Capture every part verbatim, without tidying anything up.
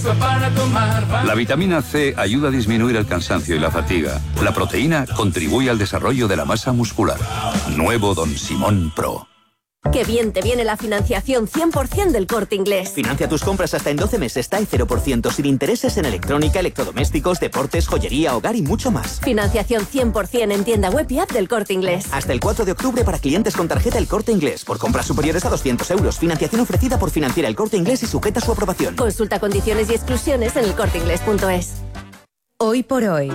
para tomar. La vitamina C ayuda a disminuir el cansancio y la fatiga. La proteína contribuye al desarrollo de la masa muscular. Nuevo Don Simón Pro. Qué bien te viene la financiación cien por ciento del Corte Inglés. Financia tus compras hasta en doce meses, T A E cero por ciento, sin intereses en electrónica, electrodomésticos, deportes, joyería, hogar y mucho más. Financiación cien por ciento en tienda web y app del Corte Inglés. Hasta el cuatro de octubre para clientes con tarjeta El Corte Inglés. Por compras superiores a doscientos euros. Financiación ofrecida por Financiera El Corte Inglés y sujeta a su aprobación. Consulta condiciones y exclusiones en el corte inglés punto es. Hoy por hoy,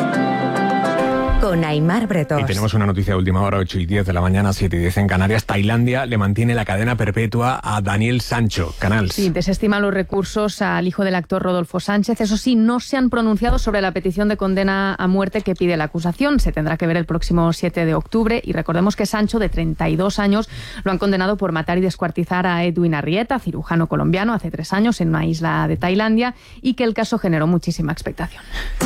con Aimar Bretos. Y tenemos una noticia de última hora, ocho y diez de la mañana, siete y diez en Canarias. Tailandia le mantiene la cadena perpetua a Daniel Sancho. Canals. Sí, desestima los recursos al hijo del actor Rodolfo Sánchez. Eso sí, no se han pronunciado sobre la petición de condena a muerte que pide la acusación. Se tendrá que ver el próximo siete de octubre. Y recordemos que Sancho, de treinta y dos años, lo han condenado por matar y descuartizar a Edwin Arrieta, cirujano colombiano, hace tres años en una isla de Tailandia, y que el caso generó muchísima expectación.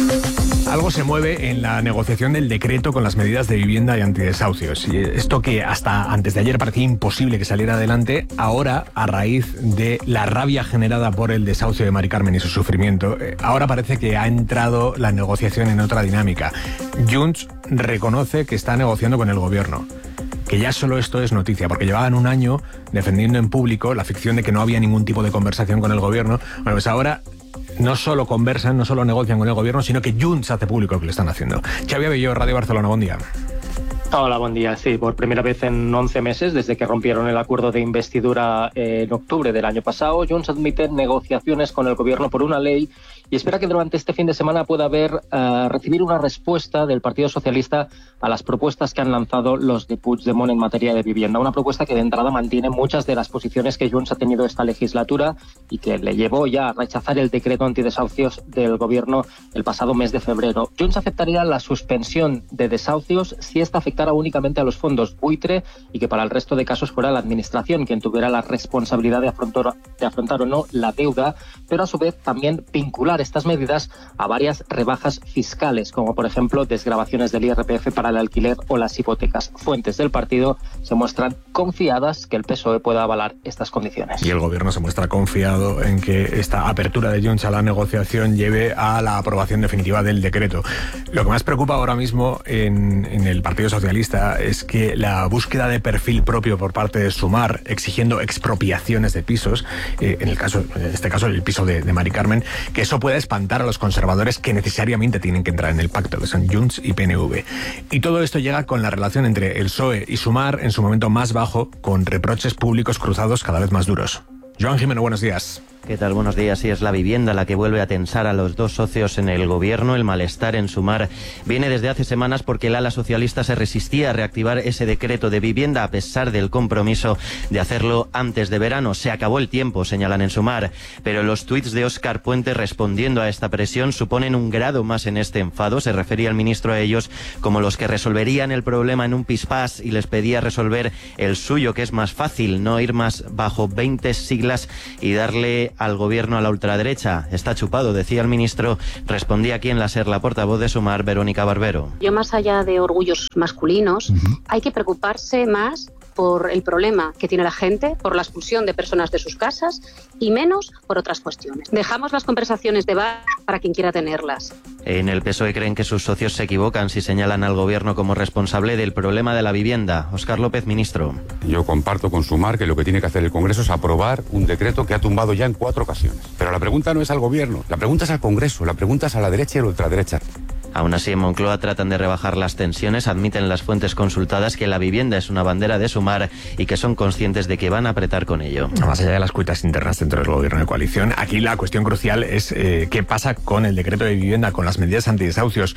Algo se mueve en la negociación del decreto con las medidas de vivienda y antidesahucios. Y esto que hasta antes de ayer parecía imposible que saliera adelante, ahora, a raíz de la rabia generada por el desahucio de Mari Carmen y su sufrimiento, ahora parece que ha entrado la negociación en otra dinámica. Junts reconoce que está negociando con el gobierno. Que ya solo esto es noticia, porque llevaban un año defendiendo en público la ficción de que no había ningún tipo de conversación con el gobierno. Bueno, pues ahora no solo conversan, no solo negocian con el gobierno, sino que Junts hace público lo que le están haciendo. Xavi Abelló, Radio Barcelona, buen día. Hola, buen día. Sí, por primera vez en once meses, desde que rompieron el acuerdo de investidura en octubre del año pasado, Junts admite negociaciones con el gobierno por una ley y espera que durante este fin de semana pueda haber uh, recibir una respuesta del Partido Socialista a las propuestas que han lanzado los de Puigdemont en materia de vivienda. Una propuesta que de entrada mantiene muchas de las posiciones que Junts ha tenido esta legislatura y que le llevó ya a rechazar el decreto antidesahucios del gobierno el pasado mes de febrero. Junts aceptaría la suspensión de desahucios si esta afectara únicamente a los fondos buitre y que para el resto de casos fuera la administración quien tuviera la responsabilidad de afrontar, de afrontar o no la deuda, pero a su vez también vincular estas medidas a varias rebajas fiscales, como por ejemplo desgravaciones del I R P F para el alquiler o las hipotecas. Fuentes del partido se muestran confiadas que el P S O E pueda avalar estas condiciones. Y el gobierno se muestra confiado en que esta apertura de Junts a la negociación lleve a la aprobación definitiva del decreto. Lo que más preocupa ahora mismo en, en el Partido Socialista es que la búsqueda de perfil propio por parte de Sumar, exigiendo expropiaciones de pisos, eh, en el caso, en este caso el piso de, de Mari Carmen, que eso pueda espantar a los conservadores que necesariamente tienen que entrar en el pacto, que son Junts y P N V. Y todo esto llega con la relación entre el P S O E y Sumar en su momento más bajo, con reproches públicos cruzados cada vez más duros. Joan Jimeno, buenos días. ¿Qué tal? Buenos días. Sí, es la vivienda la que vuelve a tensar a los dos socios en el gobierno. El malestar en Sumar viene desde hace semanas porque el ala socialista se resistía a reactivar ese decreto de vivienda a pesar del compromiso de hacerlo antes de verano. Se acabó el tiempo, señalan en Sumar, pero los tuits de Óscar Puente respondiendo a esta presión suponen un grado más en este enfado. Se refería el ministro a ellos como los que resolverían el problema en un pispás y les pedía resolver el suyo, que es más fácil, no ir más bajo veinte siglas y darle al gobierno a la ultraderecha. Está chupado, decía el ministro. Respondía aquí en la SER la portavoz de Sumar, Verónica Barbero. Yo, más allá de orgullos masculinos, uh-huh. hay que preocuparse más por el problema que tiene la gente, por la expulsión de personas de sus casas y menos por otras cuestiones. Dejamos las conversaciones de bar para quien quiera tenerlas. En el P S O E creen que sus socios se equivocan si señalan al gobierno como responsable del problema de la vivienda. Óscar López, ministro. Yo comparto con Sumar que lo que tiene que hacer el Congreso es aprobar un decreto que ha tumbado ya en cuatro ocasiones. Pero la pregunta no es al gobierno, la pregunta es al Congreso, la pregunta es a la derecha y a la ultraderecha. Aún así, en Moncloa tratan de rebajar las tensiones, admiten las fuentes consultadas que la vivienda es una bandera de Sumar y que son conscientes de que van a apretar con ello. Más allá de las cuitas internas dentro del gobierno de coalición, aquí la cuestión crucial es eh, qué pasa con el decreto de vivienda, con las medidas antidesahucios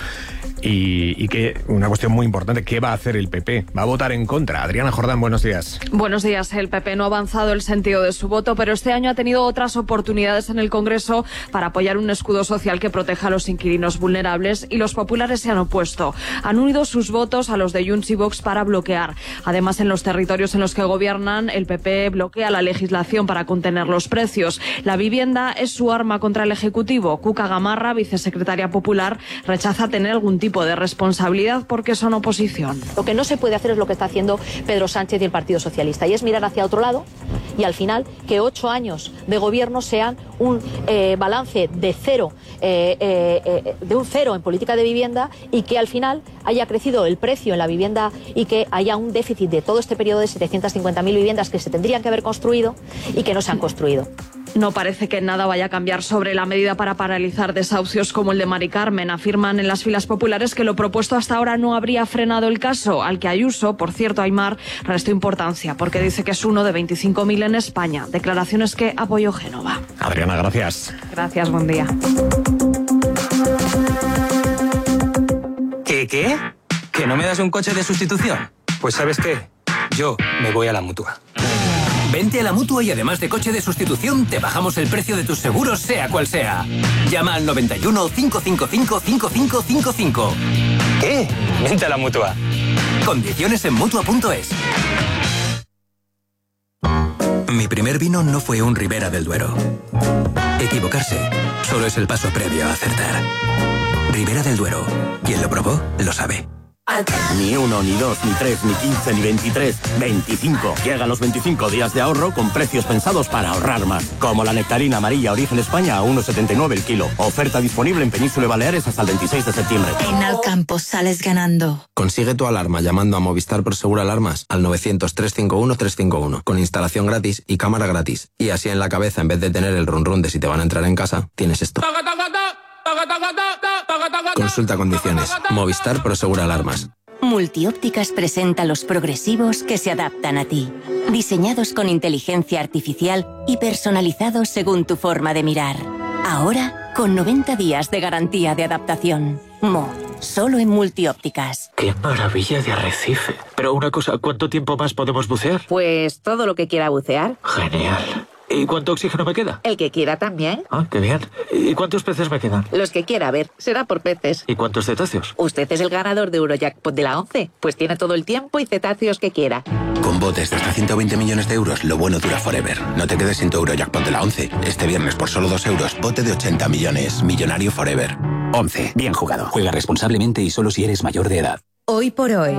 y, y que una cuestión muy importante, ¿qué va a hacer el P P? ¿Va a votar en contra? Adriana Jordán, buenos días. Buenos días. El P P no ha avanzado el sentido de su voto, pero este año ha tenido otras oportunidades en el Congreso para apoyar un escudo social que proteja a los inquilinos vulnerables y los populares se han opuesto. Han unido sus votos a los de Junts y Vox para bloquear. Además, en los territorios en los que gobiernan, el P P bloquea la legislación para contener los precios. La vivienda es su arma contra el Ejecutivo. Cuca Gamarra, vicesecretaria popular, rechaza tener algún tipo de responsabilidad porque son oposición. Lo que no se puede hacer es lo que está haciendo Pedro Sánchez y el Partido Socialista, y es mirar hacia otro lado y al final que ocho años de gobierno sean un eh, balance de cero, eh, eh, eh, de un cero en política de vivienda y que al final haya crecido el precio en la vivienda y que haya un déficit de todo este periodo de setecientas cincuenta mil viviendas que se tendrían que haber construido y que no se han construido. No parece que nada vaya a cambiar sobre la medida para paralizar desahucios como el de Mari Carmen. Afirman en las filas populares que lo propuesto hasta ahora no habría frenado el caso, al que Ayuso, por cierto, Aimar, restó importancia porque dice que es uno de veinticinco mil en España. Declaraciones que apoyó Génova. Adriana, gracias. Gracias, buen día. ¿Qué, qué? ¿Que no me das un coche de sustitución? Pues ¿sabes qué? Yo me voy a la Mutua. Vente a la Mutua y además de coche de sustitución, te bajamos el precio de tus seguros, sea cual sea. Llama al noventa y uno, cinco cinco cinco, cinco cinco cinco cinco. ¿Qué? Vente a la Mutua. Condiciones en Mutua punto es. Mi primer vino no fue un Ribera del Duero. Equivocarse solo es el paso previo a acertar. Ribera del Duero. Quien lo probó, lo sabe. Ni uno, ni dos, ni tres, ni quince, ni veintitrés, veinticinco. Llegan los veinticinco días de ahorro con precios pensados para ahorrar más. Como la nectarina amarilla Origen España a uno setenta y nueve el kilo. Oferta disponible en Península y Baleares hasta el veintiséis de septiembre. En Alcampo sales ganando. Consigue tu alarma llamando a Movistar Prosegur Alarmas al novecientos, trescientos cincuenta y uno, trescientos cincuenta y uno con instalación gratis y cámara gratis. Y así en la cabeza, en vez de tener el run run de si te van a entrar en casa, tienes esto. Consulta condiciones. Movistar Prosegur Alarmas. Multiópticas presenta los progresivos que se adaptan a ti. Diseñados con inteligencia artificial y personalizados según tu forma de mirar. Ahora, con noventa días de garantía de adaptación. Mo, solo en Multiópticas. ¡Qué maravilla de arrecife! Pero una cosa, ¿cuánto tiempo más podemos bucear? Pues todo lo que quiera bucear. Genial. ¿Y cuánto oxígeno me queda? El que quiera también. Ah, qué bien. ¿Y cuántos peces me quedan? Los que quiera, a ver, será por peces. ¿Y cuántos cetáceos? Usted es el ganador de Eurojackpot de la once, pues tiene todo el tiempo y cetáceos que quiera. Con botes de hasta ciento veinte millones de euros, lo bueno dura forever. No te quedes sin tu Eurojackpot de la once. Este viernes por solo dos euros, bote de ochenta millones. Millonario forever. once. Bien jugado. Juega responsablemente y solo si eres mayor de edad. Hoy por hoy.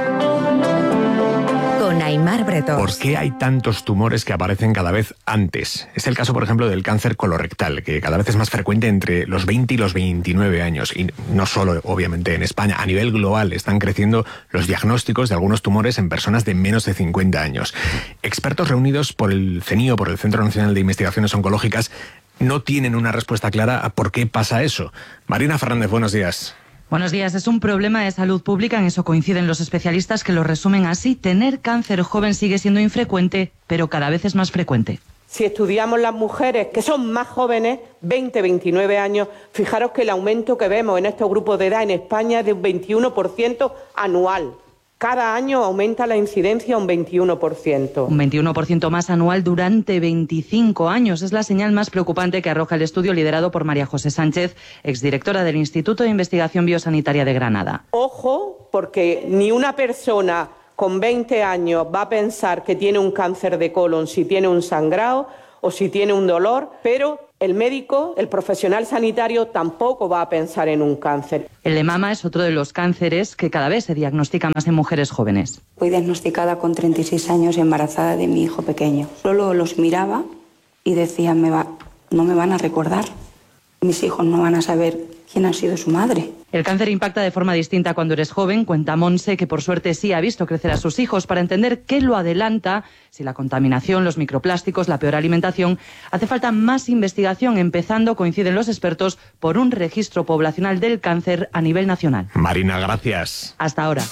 Con Aimar Bretós. ¿Por qué hay tantos tumores que aparecen cada vez antes? Es el caso, por ejemplo, del cáncer colorectal, que cada vez es más frecuente entre los veinte y los veintinueve años. Y no solo, obviamente, en España. A nivel global están creciendo los diagnósticos de algunos tumores en personas de menos de cincuenta años. Expertos reunidos por el CENIO, por el Centro Nacional de Investigaciones Oncológicas, no tienen una respuesta clara a por qué pasa eso. Marina Fernández, buenos días. Buenos días. Es un problema de salud pública, en eso coinciden los especialistas que lo resumen así. Tener cáncer joven sigue siendo infrecuente, pero cada vez es más frecuente. Si estudiamos las mujeres que son más jóvenes, veinte, veintinueve años, fijaros que el aumento que vemos en estos grupos de edad en España es de un veintiuno por ciento anual. Cada año aumenta la incidencia un veintiuno por ciento. Un veintiuno por ciento más anual durante veinticinco años. Es la señal más preocupante que arroja el estudio liderado por María José Sánchez, exdirectora del Instituto de Investigación Biosanitaria de Granada. Ojo, porque ni una persona con veinte años va a pensar que tiene un cáncer de colon si tiene un sangrado o si tiene un dolor, pero el médico, el profesional sanitario, tampoco va a pensar en un cáncer. El de mama es otro de los cánceres que cada vez se diagnostica más en mujeres jóvenes. Fui diagnosticada con treinta y seis años, embarazada de mi hijo pequeño. Solo los miraba y decía, me va, no me van a recordar. Mis hijos no van a saber quién ha sido su madre. El cáncer impacta de forma distinta cuando eres joven. Cuenta Monse que por suerte sí ha visto crecer a sus hijos. Para entender qué lo adelanta, si la contaminación, los microplásticos, la peor alimentación, hace falta más investigación, empezando, coinciden los expertos, por un registro poblacional del cáncer a nivel nacional. Marina, gracias. Hasta ahora.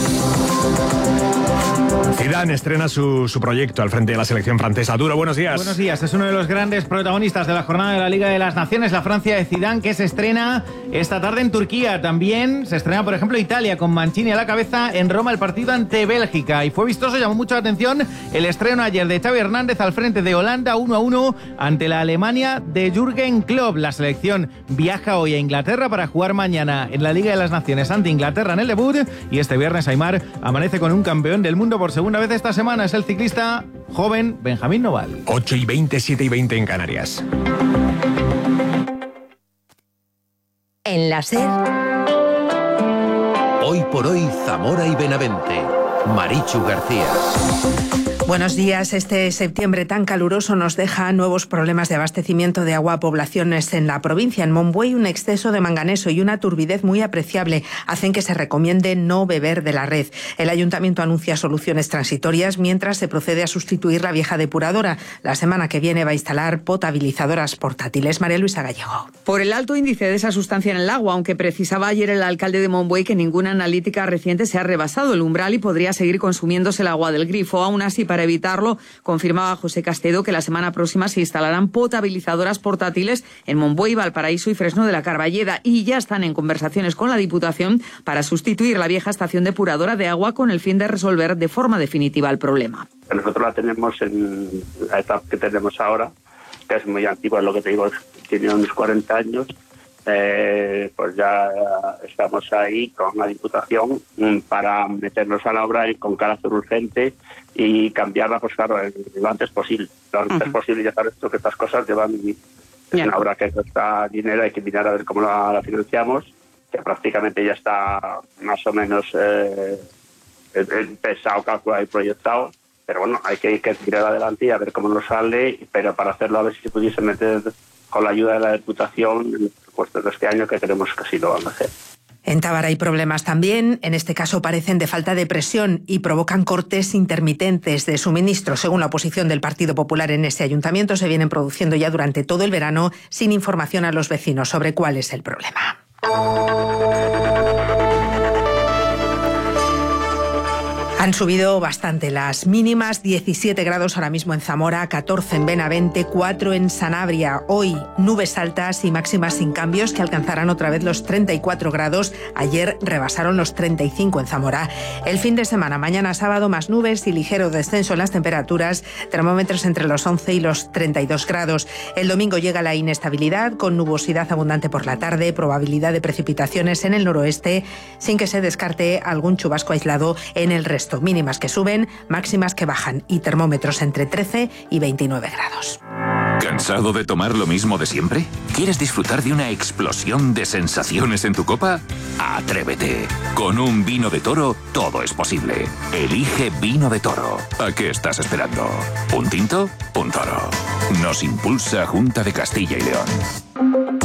Zidane estrena su, su proyecto al frente de la selección francesa. Duro, buenos días. Buenos días. Es uno de los grandes protagonistas de la jornada de la Liga de las Naciones, la Francia de Zidane, que se estrena esta tarde en Turquía. También se estrena, por ejemplo, Italia, con Mancini a la cabeza en Roma, el partido ante Bélgica. Y fue vistoso, llamó mucho la atención el estreno ayer de Xavi Hernández al frente de Holanda, uno a uno ante la Alemania de Jürgen Klopp. La selección viaja hoy a Inglaterra para jugar mañana en la Liga de las Naciones ante Inglaterra en el debut. Y este viernes Aimar amanece con un campeón del mundo por segunda vez esta semana. Es el ciclista joven Benjamín Noval. ocho y veinte, siete y veinte en Canarias. En la SER. Hoy por hoy, Zamora y Benavente. Marichu García. Buenos días. Este septiembre tan caluroso nos deja nuevos problemas de abastecimiento de agua a poblaciones en la provincia. En Monbuey, un exceso de manganeso y una turbidez muy apreciable hacen que se recomiende no beber de la red. El ayuntamiento anuncia soluciones transitorias mientras se procede a sustituir la vieja depuradora. La semana que viene va a instalar potabilizadoras portátiles. María Luisa Gallego. Por el alto índice de esa sustancia en el agua, aunque precisaba ayer el alcalde de Monbuey que ninguna analítica reciente se ha rebasado el umbral y podría seguir consumiéndose el agua del grifo. Aún así, para evitarlo, confirmaba José Castedo que la semana próxima se instalarán potabilizadoras portátiles en Monbuey, Valparaíso y Fresno de la Carballeda, y ya están en conversaciones con la Diputación para sustituir la vieja estación depuradora de agua con el fin de resolver de forma definitiva el problema. Nosotros la tenemos en la etapa que tenemos ahora, que es muy antigua, lo que te digo, tiene unos cuarenta años. Eh, pues ya estamos ahí con la Diputación para meternos a la obra con carácter urgente y cambiarla, pues claro, lo antes posible. Lo antes uh-huh. posible, ya sabes tú que estas cosas llevan... Es yeah. una obra que cuesta dinero, hay que mirar a ver cómo la, la financiamos, que prácticamente ya está más o menos eh, empezado, calculado y proyectado, pero bueno, hay que, hay que tirar adelante y a ver cómo nos sale, pero para hacerlo a ver si se pudiese meter con la ayuda de la Diputación en el presupuesto de este año, que creemos que sí lo van a hacer. En Tábara hay problemas también, en este caso parecen de falta de presión y provocan cortes intermitentes de suministro. Según la oposición del Partido Popular en ese ayuntamiento, se vienen produciendo ya durante todo el verano sin información a los vecinos sobre cuál es el problema. Han subido bastante las mínimas, diecisiete grados ahora mismo en Zamora, catorce en Benavente, cuatro en Sanabria. Hoy nubes altas y máximas sin cambios que alcanzarán otra vez los treinta y cuatro grados. Ayer rebasaron los treinta y cinco en Zamora. El fin de semana, mañana sábado, más nubes y ligero descenso en las temperaturas, termómetros entre los once y los treinta y dos grados. El domingo llega la inestabilidad con nubosidad abundante por la tarde, probabilidad de precipitaciones en el noroeste, sin que se descarte algún chubasco aislado en el resto. Mínimas que suben, máximas que bajan y termómetros entre trece y veintinueve grados. ¿Cansado de tomar lo mismo de siempre? ¿Quieres disfrutar de una explosión de sensaciones en tu copa? ¡Atrévete! Con un vino de Toro todo es posible. Elige Vino de Toro. ¿A qué estás esperando? ¿Un tinto? Un Toro. Nos impulsa Junta de Castilla y León.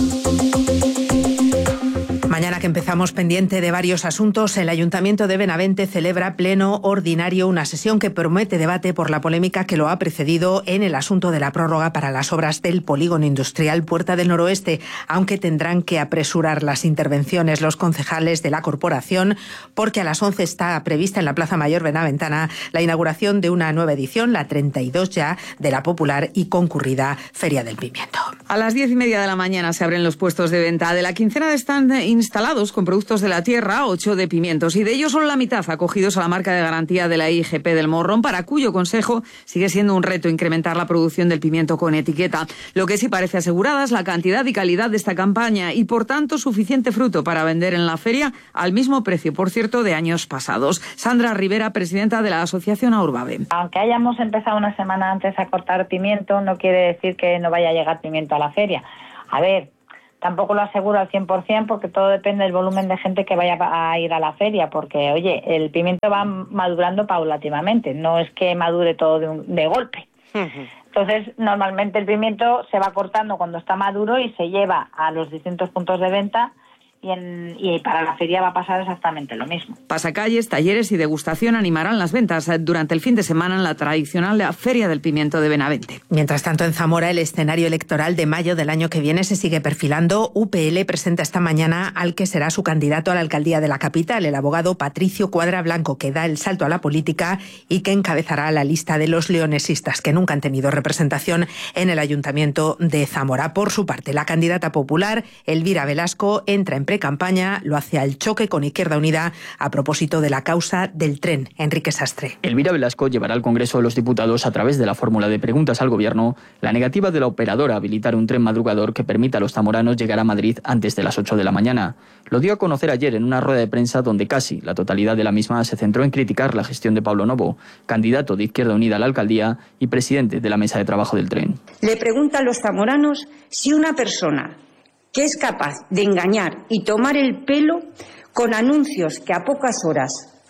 Mañana que empezamos pendiente de varios asuntos, el Ayuntamiento de Benavente celebra pleno ordinario, una sesión que promete debate por la polémica que lo ha precedido en el asunto de la prórroga para las obras del polígono industrial Puerta del Noroeste, aunque tendrán que apresurar las intervenciones los concejales de la corporación, porque a las once está prevista en la Plaza Mayor benaventana la inauguración de una nueva edición, la treinta y dos ya, de la popular y concurrida Feria del Pimiento. A las diez y media de la mañana se abren los puestos de venta. De la quincena están instalados con productos de la tierra, ocho de pimientos, y de ellos solo la mitad acogidos a la marca de garantía de la I G P del Morrón, para cuyo consejo sigue siendo un reto incrementar la producción del pimiento con etiqueta. Lo que sí parece asegurada es la cantidad y calidad de esta campaña y, por tanto, suficiente fruto para vender en la feria al mismo precio, por cierto, de años pasados. Sandra Rivera, presidenta de la Asociación Aurbabe. Aunque hayamos empezado una semana antes a cortar pimiento, no quiere decir que no vaya a llegar pimiento a la feria. A ver, tampoco lo aseguro al cien por ciento porque todo depende del volumen de gente que vaya a ir a la feria, porque, oye, el pimiento va madurando paulativamente, no es que madure todo de, un, de golpe. Uh-huh. Entonces, normalmente el pimiento se va cortando cuando está maduro y se lleva a los distintos puntos de venta. Y, en, y para la feria va a pasar exactamente lo mismo. Pasacalles, talleres y degustación animarán las ventas durante el fin de semana en la tradicional Feria del Pimiento de Benavente. Mientras tanto, en Zamora, el escenario electoral de mayo del año que viene se sigue perfilando. U P L presenta esta mañana al que será su candidato a la alcaldía de la capital, el abogado Patricio Cuadra Blanco, que da el salto a la política y que encabezará la lista de los leonesistas, que nunca han tenido representación en el ayuntamiento de Zamora. Por su parte, la candidata popular, Elvira Velasco, entra en precampaña, lo hace al choque con Izquierda Unida a propósito de la causa del tren. Enrique Sastre. Elvira Velasco llevará al Congreso de los Diputados, a través de la fórmula de preguntas al Gobierno, la negativa de la operadora a habilitar un tren madrugador que permita a los zamoranos llegar a Madrid antes de las ocho de la mañana. Lo dio a conocer ayer en una rueda de prensa donde casi la totalidad de la misma se centró en criticar la gestión de Pablo Novo, candidato de Izquierda Unida a la alcaldía y presidente de la mesa de trabajo del tren. Le pregunta a los zamoranos si una persona que es capaz de engañar y tomar el pelo con anuncios que a pocas horas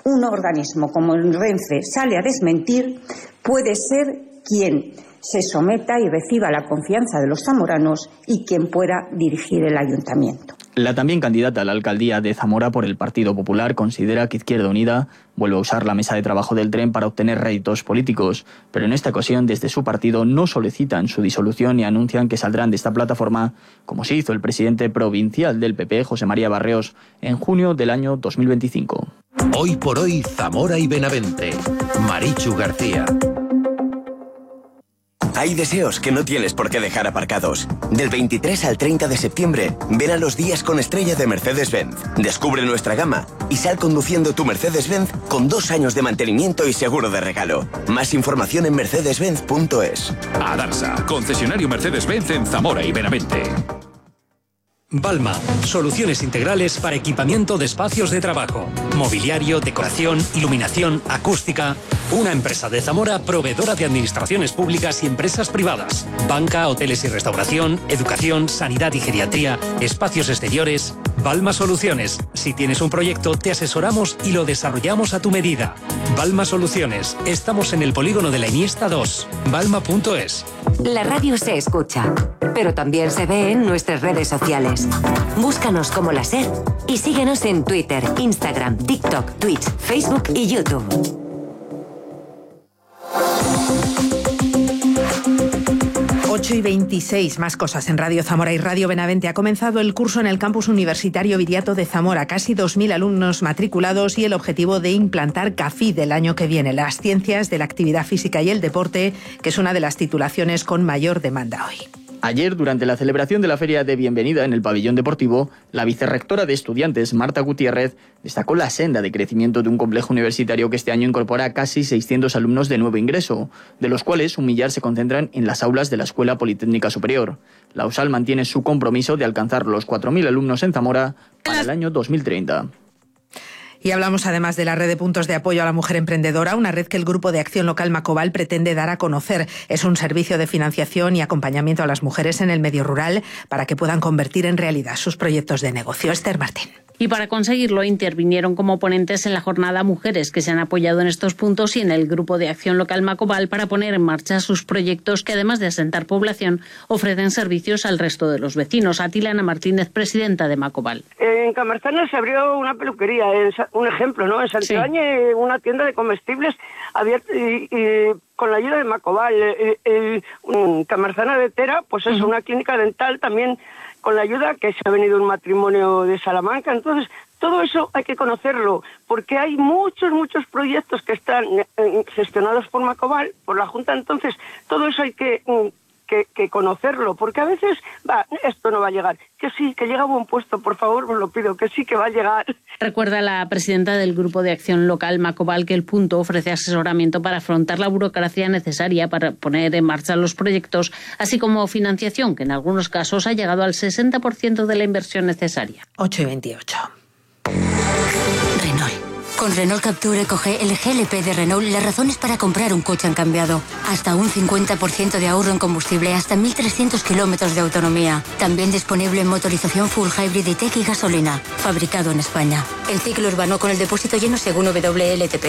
un organismo como el Renfe sale a desmentir, puede ser quien se someta y reciba la confianza de los zamoranos y quien pueda dirigir el ayuntamiento. La también candidata a la alcaldía de Zamora por el Partido Popular considera que Izquierda Unida vuelve a usar la mesa de trabajo del tren para obtener réditos políticos, pero en esta ocasión desde su partido no solicitan su disolución y anuncian que saldrán de esta plataforma, como se hizo el presidente provincial del P P, José María Barreos, en junio del año dos mil veinticinco. Hoy por hoy, Zamora y Benavente. Marichu García. Hay deseos que no tienes por qué dejar aparcados. Del veintitrés al treinta de septiembre, ven a los días con estrella de Mercedes-Benz. Descubre nuestra gama y sal conduciendo tu Mercedes-Benz con dos años de mantenimiento y seguro de regalo. Más información en mercedes benz punto es. Adarsa, concesionario Mercedes-Benz en Zamora y Benavente. Balma, soluciones integrales para equipamiento de espacios de trabajo, mobiliario, decoración, iluminación, acústica. Una empresa de Zamora proveedora de administraciones públicas y empresas privadas. Banca, hoteles y restauración, educación, sanidad y geriatría, espacios exteriores. Balma Soluciones. Si tienes un proyecto, te asesoramos y lo desarrollamos a tu medida. Balma Soluciones. Estamos en el polígono de la Iniesta dos. Balma punto es. La radio se escucha, pero también se ve en nuestras redes sociales. Búscanos como La Ser y síguenos en Twitter, Instagram, TikTok, Twitch, Facebook y YouTube. ocho y veintiséis, más cosas en Radio Zamora y Radio Benavente. Ha comenzado el curso en el campus universitario Viriato de Zamora. Casi dos mil alumnos matriculados y el objetivo de implantar CAFID del año que viene, las ciencias de la actividad física y el deporte, que es una de las titulaciones con mayor demanda hoy. Ayer, durante la celebración de la Feria de Bienvenida en el Pabellón Deportivo, la vicerrectora de Estudiantes, Marta Gutiérrez, destacó la senda de crecimiento de un complejo universitario que este año incorpora casi seiscientos alumnos de nuevo ingreso, de los cuales un millar se concentran en las aulas de la Escuela Politécnica Superior. La U S A L mantiene su compromiso de alcanzar los cuatro mil alumnos en Zamora para el año dos mil treinta. Y hablamos además de la red de puntos de apoyo a la mujer emprendedora, una red que el Grupo de Acción Local Macobal pretende dar a conocer. Es un servicio de financiación y acompañamiento a las mujeres en el medio rural para que puedan convertir en realidad sus proyectos de negocio. Esther Martín. Y para conseguirlo intervinieron como ponentes en la jornada mujeres que se han apoyado en estos puntos y en el Grupo de Acción Local Macobal para poner en marcha sus proyectos que, además de asentar población, ofrecen servicios al resto de los vecinos. Atilana Martínez, presidenta de Macobal. En Camarzanas se abrió una peluquería, un ejemplo, ¿no? En Santibáñez, sí, una tienda de comestibles abierta y, y con la ayuda de Macobal. Eh, eh, Camarzana de Tera, pues es uh-huh. una clínica dental también con la ayuda que se ha venido un matrimonio de Salamanca. Entonces, todo eso hay que conocerlo, porque hay muchos, muchos proyectos que están eh, gestionados por Macobal, por la Junta. Entonces, todo eso hay que, que, que conocerlo, porque a veces, va, esto no va a llegar. Que sí, que llega a buen puesto, por favor, os lo pido, que sí, que va a llegar. Recuerda la presidenta del Grupo de Acción Local Macobal que el punto ofrece asesoramiento para afrontar la burocracia necesaria para poner en marcha los proyectos, así como financiación, que en algunos casos ha llegado al sesenta por ciento de la inversión necesaria. ocho y veintiocho. Renault. Con Renault Captur Eco G, el G L P de Renault, las razones para comprar un coche han cambiado. Hasta un cincuenta por ciento de ahorro en combustible, hasta mil trescientos kilómetros de autonomía. También disponible en motorización full hybrid y tech y gasolina. Fabricado en España. El ciclo urbano con el depósito lleno según W L T P.